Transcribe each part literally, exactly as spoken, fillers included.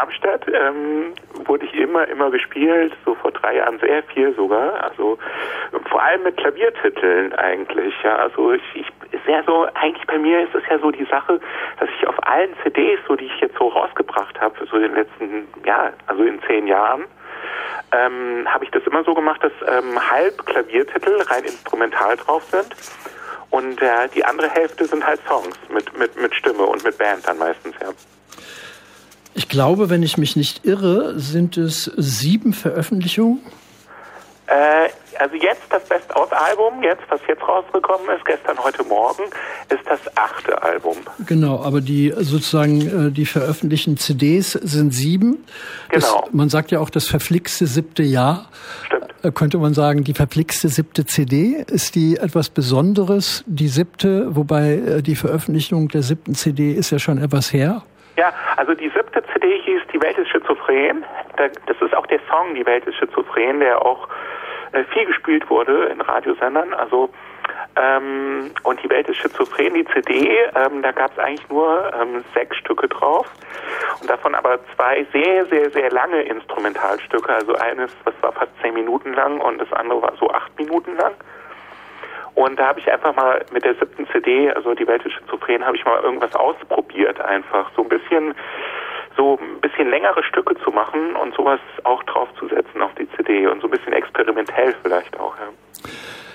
Darmstadt ähm, wurde ich immer, immer gespielt, so vor drei Jahren sehr viel sogar, also vor allem mit Klaviertiteln eigentlich, ja, also ich, ich ist ja so, eigentlich bei mir ist es ja so die Sache, dass ich auf allen C Ds, so die ich jetzt so rausgebracht habe, so in den letzten, ja, also in zehn Jahren, ähm, habe ich das immer so gemacht, dass ähm, halb Klaviertitel rein instrumental drauf sind. Und äh, die andere Hälfte sind halt Songs mit, mit, mit Stimme und mit Band dann meistens, ja. Ich glaube, wenn ich mich nicht irre, sind es sieben Veröffentlichungen? Äh, also jetzt das Best-Out-Album, jetzt, was jetzt rausgekommen ist, gestern, heute Morgen, ist das achte Album. Genau, aber die sozusagen die veröffentlichten C Ds sind sieben. Genau. Das, man sagt ja auch das verflixte siebte Jahr. Stimmt. Äh, könnte man sagen, die verflixte siebte C D, ist die etwas Besonderes, die siebte, wobei äh, die Veröffentlichung der siebten C D ist ja schon etwas her. Ja, also die siebte C D hieß Die Welt ist schizophren. Das ist auch der Song Die Welt ist schizophren, der auch äh, viel gespielt wurde in Radiosendern. Also ähm, und Die Welt ist schizophren, die C D, ähm, da gab es eigentlich nur ähm, sechs Stücke drauf. Und davon aber zwei sehr, sehr, sehr lange Instrumentalstücke. Also eines, das war fast zehn Minuten lang und das andere war so acht Minuten lang. Und da habe ich einfach mal mit der siebten C D, also Die Welt ist schizophren, habe ich mal irgendwas ausprobiert einfach. So ein bisschen, so ein bisschen längere Stücke zu machen und sowas auch draufzusetzen auf die C D und so ein bisschen experimentell vielleicht auch, ja.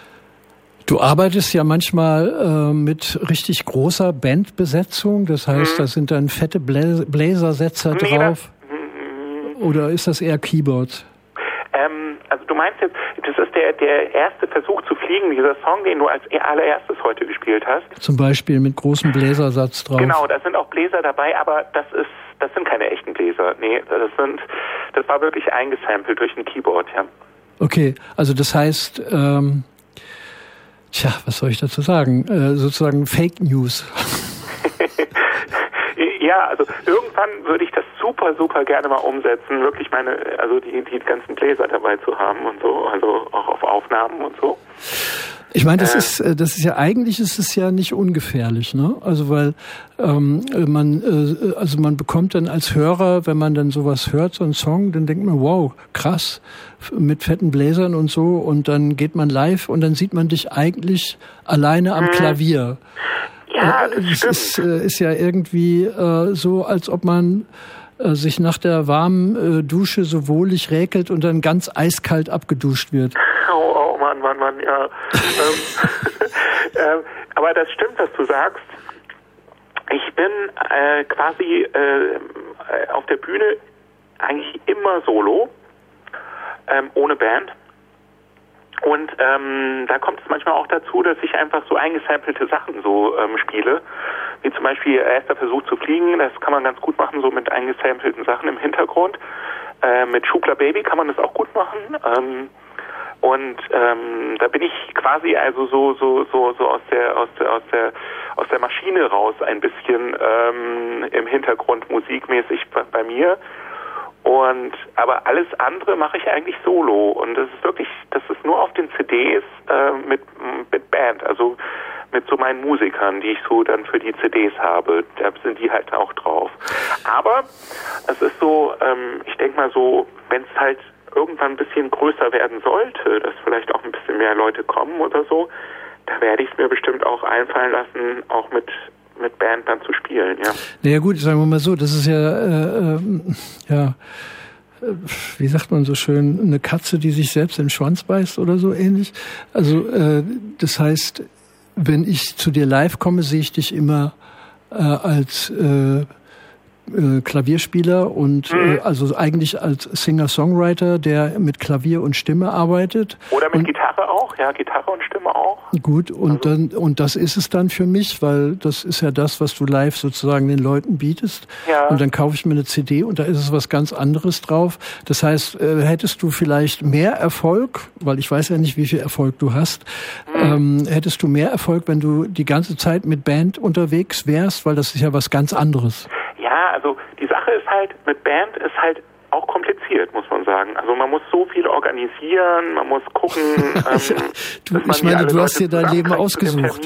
Du arbeitest ja manchmal äh, mit richtig großer Bandbesetzung, das heißt, mhm. da sind dann fette Bla- Bläsersätze nee, drauf. Das, oder ist das eher Keyboard? Ähm, also du meinst jetzt, das ist der, der erste Versuch zu fliegen, dieser Song, den du als allererstes heute gespielt hast. Zum Beispiel mit großem Bläsersatz drauf. Genau, da sind auch Bläser dabei, aber das ist, das sind keine echten Bläser. Nee, das sind, das war wirklich eingesampelt durch ein Keyboard, ja. Okay, also das heißt, ähm, tja, was soll ich dazu sagen? Äh, sozusagen Fake News. Ja, also irgendwann würde ich das super, super gerne mal umsetzen, wirklich meine, also die, die ganzen Gläser dabei zu haben und so, also auch auf Aufnahmen und so. Ich meine, das äh, ist, das ist ja eigentlich ist es ja nicht ungefährlich, ne? Also weil ähm, man, äh, also man bekommt dann als Hörer, wenn man dann sowas hört, so einen Song, dann denkt man, wow, krass, mit fetten Bläsern und so, und dann geht man live und dann sieht man dich eigentlich alleine am Klavier. Ja, das es ist, äh, ist ja irgendwie äh, so, als ob man äh, sich nach der warmen äh, Dusche so wohlig räkelt und dann ganz eiskalt abgeduscht wird. Oh, oh Mann, Mann, Mann, ja. ähm, äh, aber das stimmt, was du sagst. Ich bin äh, quasi äh, auf der Bühne eigentlich immer solo, ähm, ohne Band. Und ähm, da kommt es manchmal auch dazu, dass ich einfach so eingesampelte Sachen so ähm, spiele, wie zum Beispiel erster Versuch zu fliegen, das kann man ganz gut machen, so mit eingesampelten Sachen im Hintergrund. Äh, mit Schubler Baby kann man das auch gut machen. Ähm, und ähm, da bin ich quasi also so so so so aus der aus der aus der aus der Maschine raus ein bisschen ähm, im Hintergrund musikmäßig bei, bei mir. Und aber alles andere mache ich eigentlich solo, und das ist wirklich, das ist nur auf den C Ds äh, mit mit Band, also mit so meinen Musikern, die ich so dann für die C Ds habe, da sind die halt auch drauf. Aber es ist so, ähm, ich denke mal so, wenn es halt irgendwann ein bisschen größer werden sollte, dass vielleicht auch ein bisschen mehr Leute kommen oder so, da werde ich es mir bestimmt auch einfallen lassen, auch mit mit Band dann zu spielen, ja. Naja gut, sagen wir mal so, das ist ja, äh, äh, ja, wie sagt man so schön, eine Katze, die sich selbst in den Schwanz beißt oder so ähnlich. Also äh, das heißt, wenn ich zu dir live komme, sehe ich dich immer äh, als äh, äh, Klavierspieler und mhm. äh, also eigentlich als Singer-Songwriter, der mit Klavier und Stimme arbeitet. Oder mit und, Gitarre auch, ja, Gitarre und Stimme auch. Gut, und also. dann und das ist es dann für mich, weil das ist ja das, was du live sozusagen den Leuten bietest. Ja. Und dann kaufe ich mir eine C D und da ist es was ganz anderes drauf. Das heißt, äh, hättest du vielleicht mehr Erfolg, weil ich weiß ja nicht, wie viel Erfolg du hast, mhm. ähm, hättest du mehr Erfolg, wenn du die ganze Zeit mit Band unterwegs wärst, weil das ist ja was ganz anderes. Ja, also die Sache ist halt, mit Band ist halt auch kompliziert, muss man sagen. Also man muss so viel organisieren, man muss gucken. Ähm, ja, du, ich meine, du hast dir dein Leben ausgesucht.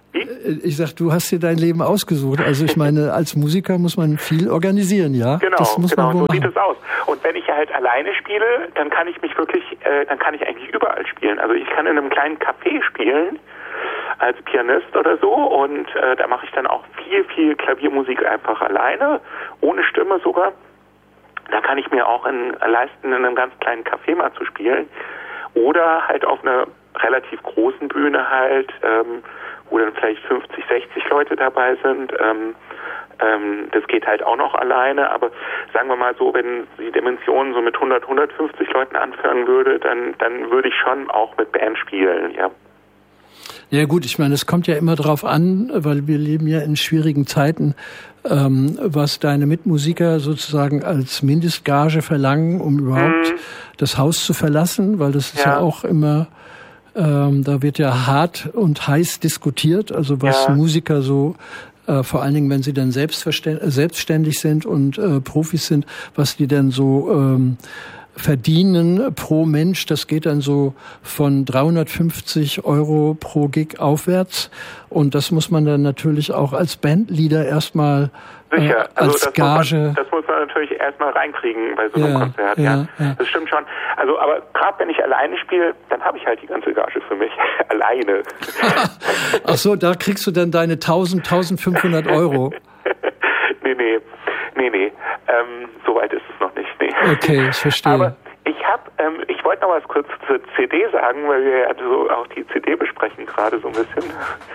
Wie? Ich sag, du hast dir dein Leben ausgesucht. Also ich meine, als Musiker muss man viel organisieren, ja? Genau, das muss genau, man so machen. sieht es aus. Und wenn ich halt alleine spiele, dann kann ich mich wirklich, äh, dann kann ich eigentlich überall spielen. Also ich kann in einem kleinen Café spielen, als Pianist oder so, und äh, da mache ich dann auch viel, viel Klaviermusik einfach alleine, ohne Stimme sogar. Da kann ich mir auch in, leisten, in einem ganz kleinen Café mal zu spielen. Oder halt auf einer relativ großen Bühne halt, ähm, wo dann vielleicht fünfzig, sechzig Leute dabei sind. Ähm, ähm, das geht halt auch noch alleine, aber sagen wir mal so, wenn die Dimension so mit hundert, hundertfünfzig Leuten anfangen würde, dann, dann würde ich schon auch mit Band spielen, ja. Ja gut, ich meine, es kommt ja immer drauf an, weil wir leben ja in schwierigen Zeiten, ähm, was deine Mitmusiker sozusagen als Mindestgage verlangen, um überhaupt mhm. das Haus zu verlassen, weil das ist ja, ja auch immer, ähm, da wird ja hart und heiß diskutiert, also was ja. Musiker so, äh, vor allen Dingen, wenn sie dann selbstständig sind und äh, Profis sind, was die denn so ähm, verdienen pro Mensch, das geht dann so von dreihundertfünfzig Euro pro Gig aufwärts, und das muss man dann natürlich auch als Bandleader erstmal äh, als also das Gage... Muss man, das muss man natürlich erstmal reinkrigen bei so einem ja, Konzert, ja. Ja, ja. Das stimmt schon. Also, aber gerade wenn ich alleine spiele, dann habe ich halt die ganze Gage für mich. Alleine. Ach so, da kriegst du dann deine tausend, tausendfünfhundert Euro. nee, nee, nee, nee. Ähm, so weit ist es noch nicht, nee. Okay, ich verstehe. Aber ich habe, ähm, ich wollte noch was kurz zur C D sagen, weil wir ja so auch die C D besprechen gerade so ein bisschen.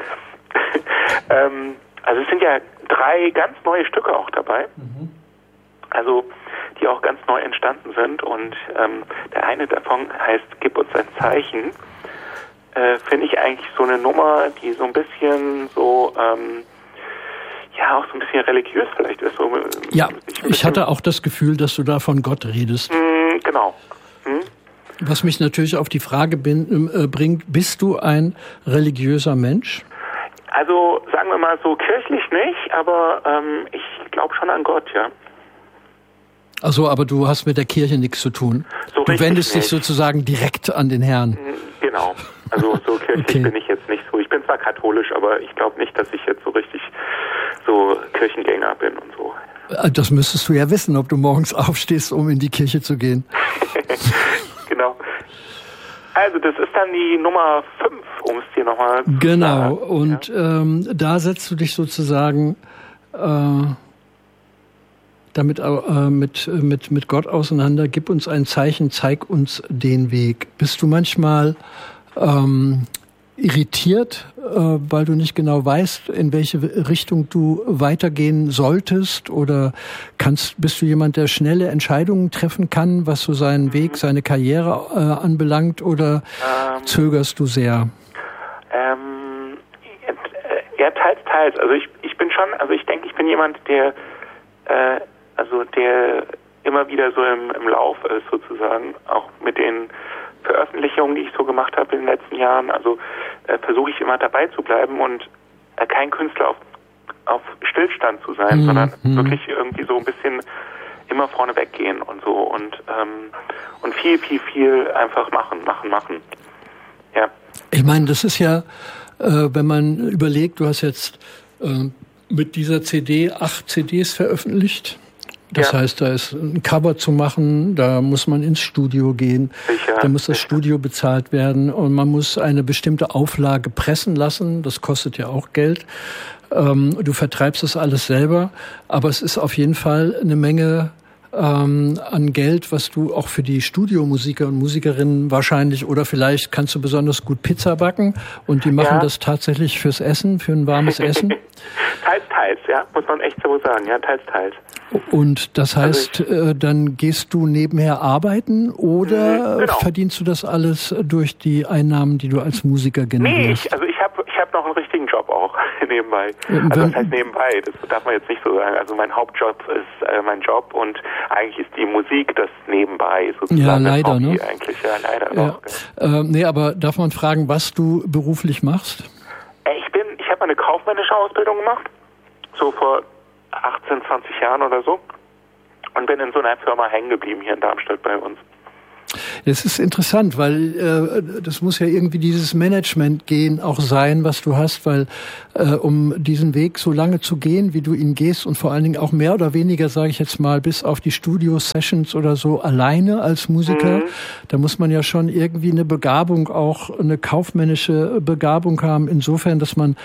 ähm, also es sind ja drei ganz neue Stücke auch dabei, mhm. also die auch ganz neu entstanden sind, und ähm, der eine davon heißt Gib uns ein Zeichen. Äh, finde ich eigentlich so eine Nummer, die so ein bisschen so ähm, ja, auch so ein bisschen religiös vielleicht ist. So, ja, ich hatte auch das Gefühl, dass du da von Gott redest. Mm, genau. Hm? Was mich natürlich auf die Frage bin, äh, bringt, bist du ein religiöser Mensch? Also, sagen wir mal so, kirchlich nicht, aber ähm, ich glaube schon an Gott, ja. Ach so, aber du hast mit der Kirche nichts zu tun. So du wendest nicht. dich sozusagen direkt an den Herrn. Genau. Also so kirchlich okay. bin ich jetzt nicht so. Ich bin zwar katholisch, aber ich glaube nicht, dass ich jetzt so richtig so Kirchengänger bin und so. Das müsstest du ja wissen, ob du morgens aufstehst, um in die Kirche zu gehen. Genau. Also das ist dann die Nummer fünf, um es dir nochmal zu genau. sagen. Genau, und ja. ähm, da setzt du dich sozusagen äh, damit äh, mit, mit, mit Gott auseinander. Gib uns ein Zeichen, zeig uns den Weg. Bist du manchmal ähm, irritiert, äh, weil du nicht genau weißt, in welche Richtung du weitergehen solltest? Oder kannst, bist du jemand, der schnelle Entscheidungen treffen kann, was so seinen mhm. Weg, seine Karriere äh, anbelangt? Oder ähm, zögerst du sehr? Ähm, ja, teils, teils. Also ich, ich bin schon, also ich denke, ich bin jemand, der äh, also der immer wieder so im, im Lauf ist sozusagen, auch mit den Veröffentlichungen, die ich so gemacht habe in den letzten Jahren. Also äh, versuche ich immer dabei zu bleiben und äh, kein Künstler auf, auf Stillstand zu sein, mhm. sondern wirklich irgendwie so ein bisschen immer vorne weggehen und so und ähm, und viel, viel, viel einfach machen, machen, machen. Ja. Ich meine, das ist ja, äh, wenn man überlegt, du hast jetzt äh, mit dieser C D acht C Ds veröffentlicht. Das ja. heißt, da ist ein Cover zu machen, da muss man ins Studio gehen, sicher, da muss das sicher. Studio bezahlt werden und man muss eine bestimmte Auflage pressen lassen, das kostet ja auch Geld. Ähm, du vertreibst das alles selber, aber es ist auf jeden Fall eine Menge ähm, an Geld, was du auch für die Studiomusiker und Musikerinnen wahrscheinlich, oder vielleicht kannst du besonders gut Pizza backen und die machen ja. das tatsächlich fürs Essen, für ein warmes Essen. Teils, teils, ja, muss man echt so sagen, ja, teils, teils. Und das heißt, also ich, dann gehst du nebenher arbeiten oder genau. verdienst du das alles durch die Einnahmen, die du als Musiker generierst? Nee, ich, also ich habe ich hab noch einen richtigen Job auch nebenbei. Also das heißt nebenbei, das darf man jetzt nicht so sagen. Also mein Hauptjob ist äh, mein Job und eigentlich ist die Musik das nebenbei sozusagen. Ja, leider, Hobby ne? Eigentlich, ja, leider ja. noch. Ja. Äh, nee, aber darf man fragen, was du beruflich machst? Ich bin, ich habe eine kaufmännische Ausbildung gemacht, so vor achtzehn, zwanzig Jahren oder so, und bin in so einer Firma hängen geblieben hier in Darmstadt bei uns. Das ist interessant, weil äh, das muss ja irgendwie dieses Management-Gehen auch sein, was du hast, weil äh, um diesen Weg so lange zu gehen, wie du ihn gehst und vor allen Dingen auch mehr oder weniger, sage ich jetzt mal, bis auf die Studio-Sessions oder so alleine als Musiker, mhm. da muss man ja schon irgendwie eine Begabung, auch eine kaufmännische Begabung haben, insofern, dass man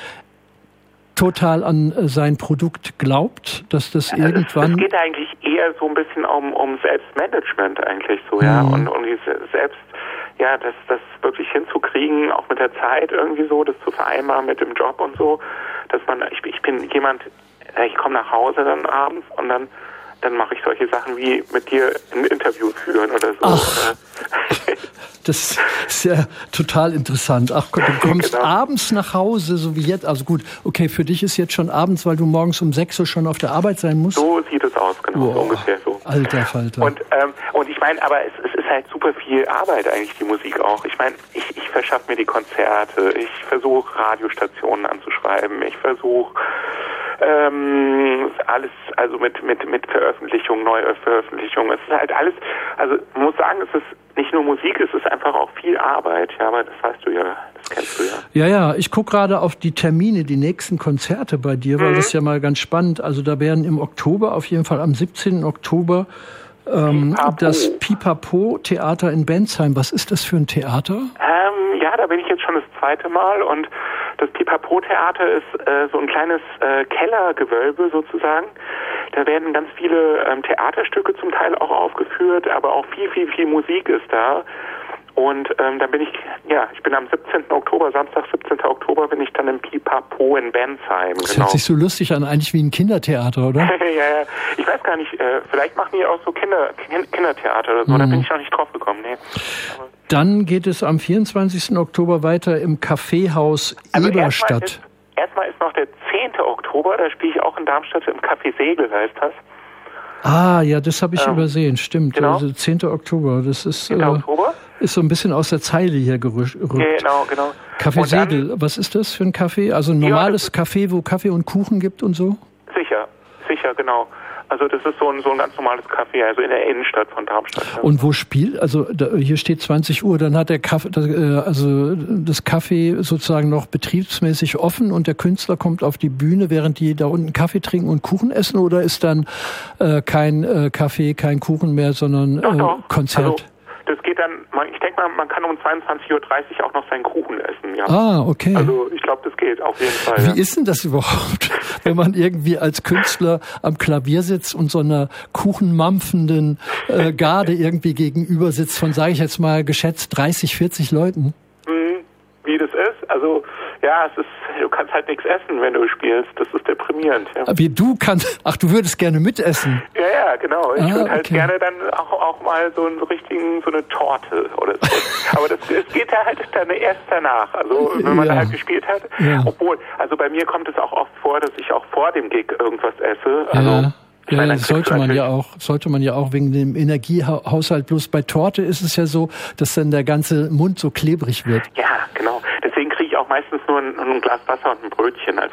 total an sein Produkt glaubt, dass das also irgendwann... Es geht eigentlich eher so ein bisschen um, um Selbstmanagement eigentlich so, ja, mhm. und um die selbst, ja, das, das wirklich hinzukriegen, auch mit der Zeit irgendwie so, das zu vereinbaren mit dem Job und so, dass man, ich, ich bin jemand, ich komme nach Hause dann abends und dann dann mache ich solche Sachen wie mit dir ein Interview führen oder so. Ach, das ist ja total interessant. Ach Gott, du kommst genau. abends nach Hause, so wie jetzt. Also gut, okay, für dich ist jetzt schon abends, weil du morgens um sechs Uhr schon auf der Arbeit sein musst. So sieht es aus, genau, wow. so ungefähr so. Alter Falter. Und, ähm, und ich meine, aber es, es ist halt super viel Arbeit eigentlich, die Musik auch. Ich meine, ich, ich verschaffe mir die Konzerte, ich versuche Radiostationen anzuschreiben, ich versuche Ähm, alles, also mit, mit, mit Veröffentlichung, Neuveröffentlichung. Es ist halt alles, also man muss sagen, es ist nicht nur Musik, es ist einfach auch viel Arbeit. Ja, aber das weißt du ja, das kennst du ja. Ja, ja, ich gucke gerade auf die Termine, die nächsten Konzerte bei dir, weil mhm. das ist ja mal ganz spannend. Also da werden im Oktober, auf jeden Fall am siebzehnten Oktober, ähm, Pipapo. das Pipapo Theater in Bensheim. Was ist das für ein Theater? Ähm, ja, da bin ich jetzt schon das zweite Mal und das Pipapo-Theater ist äh, so ein kleines äh, Kellergewölbe sozusagen. Da werden ganz viele ähm, Theaterstücke zum Teil auch aufgeführt, aber auch viel, viel, viel Musik ist da. Und ähm, dann bin ich, ja, ich bin am siebzehnten Oktober, Samstag, siebzehnten Oktober, bin ich dann im Pipapo in Bensheim. Das genau. hört sich so lustig an, eigentlich wie ein Kindertheater, oder? ja, ja, ich weiß gar nicht, äh, vielleicht machen die auch so Kinder, Kindertheater oder so, mhm. da bin ich noch nicht drauf gekommen, nee. Aber dann geht es am vierundzwanzigsten Oktober weiter im Kaffeehaus also Eberstadt. Erstmal ist, erstmal ist noch der zehnten Oktober, da spiele ich auch in Darmstadt im Café Segel, heißt das. Ah, ja, das habe ich ähm, übersehen, stimmt. Genau. Also zehnten Oktober, das ist, zehnten Oktober? Äh, ist so ein bisschen aus der Zeile hier gerückt. Genau, genau. Café Segel, was ist das für ein Café? Also ein normales ja, Café, wo Kaffee und Kuchen gibt und so? Sicher, sicher, genau. Also das ist so ein, so ein ganz normales Café, also in der Innenstadt von Darmstadt. Ja. Und wo spielt, also da, hier steht zwanzig Uhr, dann hat der Kaffee, das, äh, also das Café sozusagen noch betriebsmäßig offen und der Künstler kommt auf die Bühne, während die da unten Kaffee trinken und Kuchen essen, oder ist dann äh, kein äh, Kaffee, kein Kuchen mehr, sondern doch, doch. Äh, Konzert? Also, das geht dann, ich denke mal, man kann um zweiundzwanzig Uhr dreißig auch noch seinen Kuchen essen, ja. Ah, okay. Also ich glaube, das geht auf jeden Fall. Wie ja. ist denn das überhaupt, wenn man irgendwie als Künstler am Klavier sitzt und so einer kuchenmampfenden äh, Garde irgendwie gegenüber sitzt von, sage ich jetzt mal, geschätzt dreißig, vierzig Leuten? Mhm, wie das ist, also ja, es ist, du kannst halt nichts essen, wenn du spielst. Das ist deprimierend. Ja. Wie du kannst, ach, du würdest gerne mitessen? Ja, ja, genau. Ich ah, würde halt okay. gerne dann auch, auch mal so einen richtigen, so eine Torte oder so. Aber das, es geht ja halt dann erst danach. Also, wenn man ja. halt gespielt hat. Ja. Obwohl, also bei mir kommt es auch oft vor, dass ich auch vor dem Gig irgendwas esse. Also, ja. Ja, meine, das sollte man ja auch, sollte man ja auch wegen dem Energiehaushalt. Bloß bei Torte ist es ja so, dass dann der ganze Mund so klebrig wird. Ja, genau. Deswegen kriege ich auch meistens nur ein, ein Glas Wasser und ein Brötchen als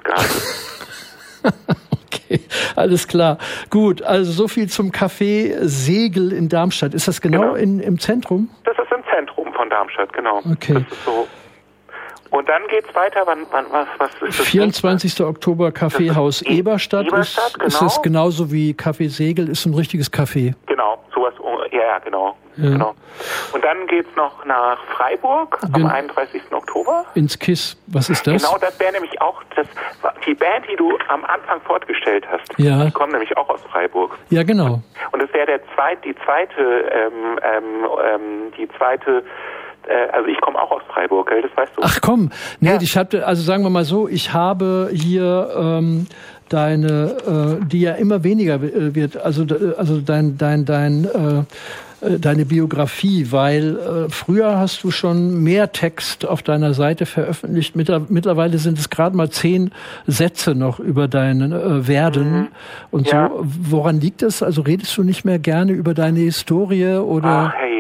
Gage. Okay, alles klar. Gut, also so viel zum Café Segel in Darmstadt. Ist das genau, genau. In, im Zentrum? Das ist im Zentrum von Darmstadt, genau. Okay. Das ist so. Und dann geht's weiter, wann, wann, was, was ist das? vierundzwanzigsten Oktober, Kaffeehaus e- Eberstadt. Eberstadt, ist, genau. Ist es genauso wie Café Segel, ist ein richtiges Café. Genau, sowas, ja, ja, genau. Ja. genau. Und dann geht's noch nach Freiburg am Gen- einunddreißigsten Oktober. Ins KISS, was ist das? Genau, das wäre nämlich auch das, die Band, die du am Anfang fortgestellt hast. Ja. Die kommen nämlich auch aus Freiburg. Ja, genau. Und das wäre der zweit, die zweite, ähm, ähm, die zweite, also ich komme auch aus Freiburg, gell? Das weißt du. Ach komm, nee, ja. ich hatte, also sagen wir mal so, ich habe hier ähm, deine, äh, die ja immer weniger wird, also also dein dein dein äh, deine Biografie, weil äh, früher hast du schon mehr Text auf deiner Seite veröffentlicht. Mittlerweile sind es gerade mal zehn Sätze noch über dein äh, Werden mhm. und ja. so. Woran liegt das? Also redest du nicht mehr gerne über deine Historie oder? Ach, hey.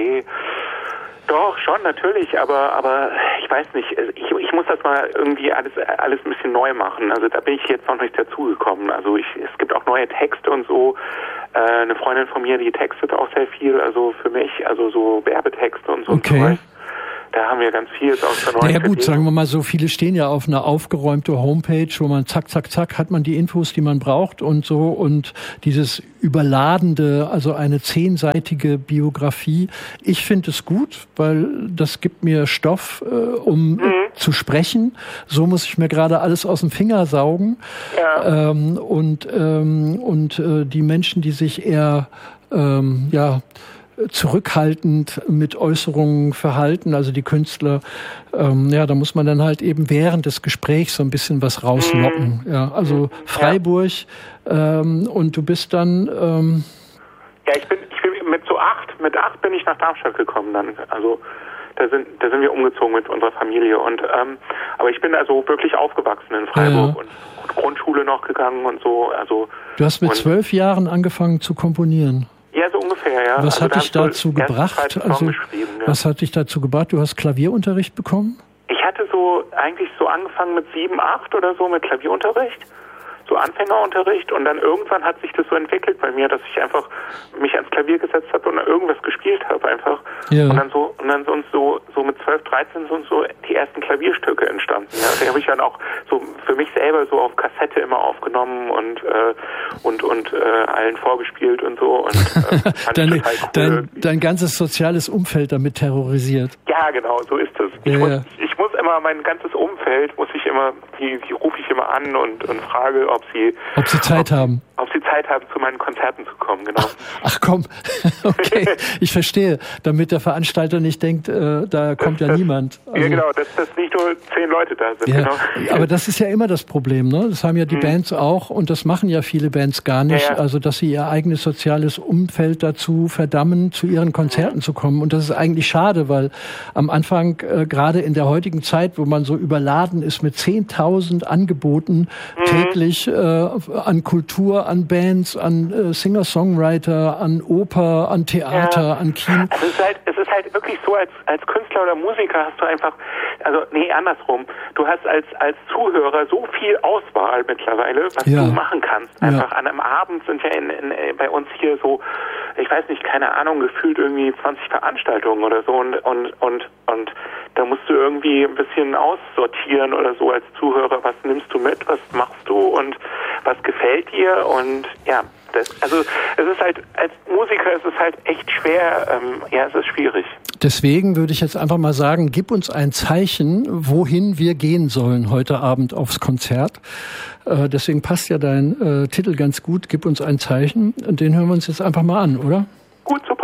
Doch, schon, natürlich, aber aber ich weiß nicht, ich, ich muss das mal irgendwie alles alles ein bisschen neu machen. Also da bin ich jetzt noch nicht dazugekommen. Also ich, es gibt auch neue Texte und so, Äh, eine Freundin von mir, die textet auch sehr viel, also für mich, also so Werbetexte und so. Okay. Und so. Da haben wir ganz viel aus der neuen. Ja gut, sagen wir mal so, viele stehen ja auf einer aufgeräumte Homepage, wo man zack, zack, zack, hat man die Infos, die man braucht und so. Und dieses überladende, also eine zehnseitige Biografie, ich finde es gut, weil das gibt mir Stoff, äh, um mhm. zu sprechen. So muss ich mir gerade alles aus dem Finger saugen. Ja. Ähm, und ähm, und äh, die Menschen, die sich eher ähm, ja zurückhaltend mit Äußerungen verhalten, also die Künstler, ähm, ja, da muss man dann halt eben während des Gesprächs so ein bisschen was rauslocken. Mhm. Ja, also Freiburg, ja. ähm, und du bist dann ähm, ja, ich bin, ich bin mit so acht, mit acht bin ich nach Darmstadt gekommen dann, also da sind, da sind wir umgezogen mit unserer Familie und ähm, aber ich bin also wirklich aufgewachsen in Freiburg ja. und, und Grundschule noch gegangen und so, also. Du hast mit zwölf Jahren angefangen zu komponieren. Ja, so ungefähr, ja. Was also hat dich dazu gebracht? Also, ja. Was hat dich dazu gebracht? Du hast Klavierunterricht bekommen? Ich hatte so eigentlich so angefangen mit sieben, acht oder so mit Klavierunterricht, so Anfängerunterricht und dann irgendwann hat sich das so entwickelt bei mir, dass ich einfach mich ans Klavier gesetzt habe und irgendwas gespielt habe einfach. Ja. Und dann so und dann sonst so so mit zwölf, dreizehn sind so die ersten Klavierstücke entstanden. Ja, die habe ich dann auch so für mich selber so auf Kassette immer aufgenommen und äh, und und äh, allen vorgespielt und so und äh, dein, cool. dein, dein ganzes soziales Umfeld damit terrorisiert. Ja, genau, so ist es. Ich, ja, muss, ja. ich muss immer mein ganzes Umfeld muss ich immer die, die rufe ich immer an und und frage, ob sie ob sie Zeit ob, haben. Ob sie Zeit haben, zu meinen Konzerten zu kommen, genau. Ach, ach komm, okay, ich verstehe, damit der Veranstalter nicht denkt, äh, da kommt das, ja das, niemand. Also, ja, genau, dass, dass nicht nur zehn Leute da sind. Ja, genau. Aber das ist ja immer das Problem, ne? Das haben ja die hm. Bands auch und das machen ja viele Bands gar nicht, ja, ja. also dass sie ihr eigenes soziales Umfeld dazu verdammen, zu ihren Konzerten hm. zu kommen. Und das ist eigentlich schade, weil am Anfang, äh, gerade in der heutigen Zeit, wo man so überladen ist mit zehntausend Angeboten hm. täglich äh, an Kultur, an Bands, an äh, Singer-Songwriter, an Oper, an Theater, ja. an Kino. Also es ist halt, es ist halt wirklich so, als als Künstler oder Musiker hast du einfach, also nee, andersrum, du hast als als Zuhörer so viel Auswahl mittlerweile, was ja. du machen kannst. Einfach ja. an einem Abend sind ja in, in, bei uns hier so, ich weiß nicht, keine Ahnung, gefühlt irgendwie zwanzig Veranstaltungen oder so und und und und da musst du irgendwie ein bisschen aussortieren oder so als Zuhörer, was nimmst du mit, was machst du und was gefällt dir und ja, das, also es ist halt, als Musiker ist es halt echt schwer, ähm, ja, es ist schwierig. Deswegen würde ich jetzt einfach mal sagen, gib uns ein Zeichen, wohin wir gehen sollen heute Abend aufs Konzert. Äh, deswegen passt ja dein äh, Titel ganz gut, gib uns ein Zeichen und den hören wir uns jetzt einfach mal an, oder? Gut, super.